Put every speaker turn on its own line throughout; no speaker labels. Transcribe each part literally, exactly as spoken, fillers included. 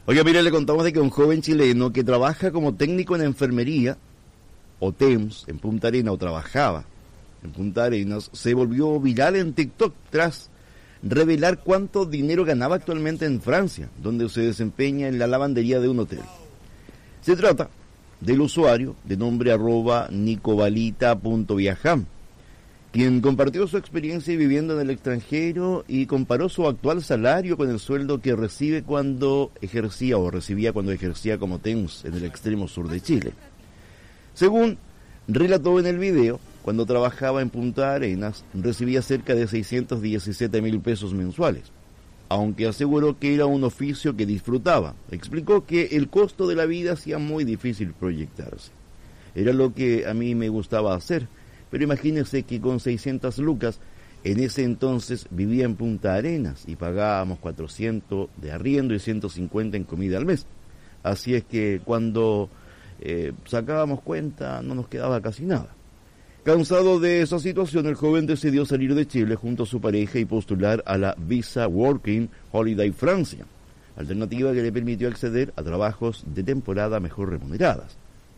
Oiga, mire, le contamos de que un joven chileno que trabaja como técnico en enfermería, o T E M S, en Punta Arenas, o trabajaba en Punta Arenas, se volvió viral en TikTok tras revelar cuánto dinero ganaba actualmente en Francia, donde se desempeña en la lavandería de un hotel. Se trata del usuario de nombre arroba nicobalita punto viajam, quien compartió su experiencia viviendo en el extranjero y comparó su actual salario con el sueldo que recibe cuando ejercía o recibía cuando ejercía como T E M S en el extremo sur de Chile. Según relató en el video, cuando trabajaba en Punta Arenas recibía cerca de seiscientos diecisiete mil pesos mensuales, aunque aseguró que era un oficio que disfrutaba. Explicó que el costo de la vida hacía muy difícil proyectarse. Era lo que a mí me gustaba hacer, pero imagínese que con seiscientas lucas, en ese entonces vivía en Punta Arenas y pagábamos cuatrocientos de arriendo y ciento cincuenta en comida al mes. Así es que cuando eh, sacábamos cuenta no nos quedaba casi nada. Cansado de esa situación, el joven decidió salir de Chile junto a su pareja y postular a la Visa Working Holiday Francia, alternativa que le permitió acceder a trabajos de temporada mejor remuneradas.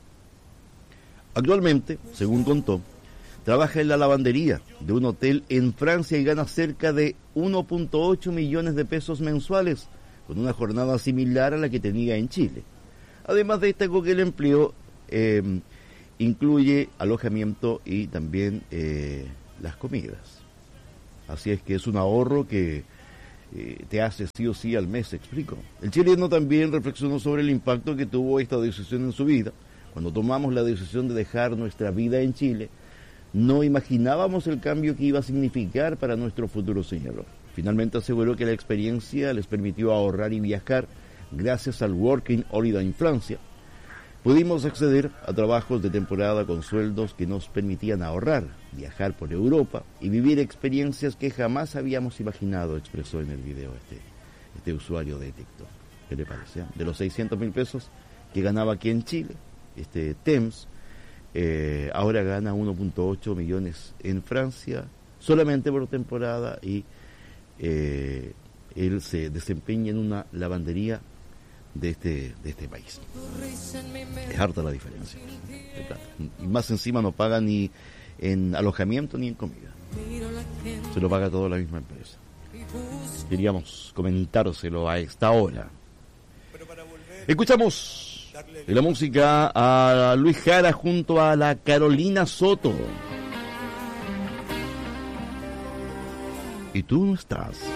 Actualmente, según contó, trabaja en la lavandería de un hotel en Francia y gana cerca de uno punto ocho millones de pesos mensuales, con una jornada similar a la que tenía en Chile. Además destacó que el empleo eh, incluye alojamiento y también eh, las comidas. Así es que es un ahorro que eh, te hace sí o sí al mes, explico. El chileno también reflexionó sobre el impacto que tuvo esta decisión en su vida. Cuando tomamos la decisión de dejar nuestra vida en Chile, no imaginábamos el cambio que iba a significar para nuestro futuro, señaló. Finalmente aseguró que la experiencia les permitió ahorrar y viajar gracias al Working Holiday en Francia. Pudimos acceder a trabajos de temporada con sueldos que nos permitían ahorrar, viajar por Europa y vivir experiencias que jamás habíamos imaginado, expresó en el video este, este usuario de TikTok. ¿Qué le parece? De los seiscientos mil pesos que ganaba aquí en Chile, este T E M S, eh, ahora gana uno punto ocho millones en Francia, solamente por temporada, y eh, él se desempeña en una lavandería de este de este país. Es harta la diferencia de plata. Y más encima no paga ni en alojamiento ni en comida. Se lo paga todo la misma empresa. Queríamos comentárselo a esta hora. Escuchamos de la música a Luis Jara junto a la Carolina Soto. Y tú no estás.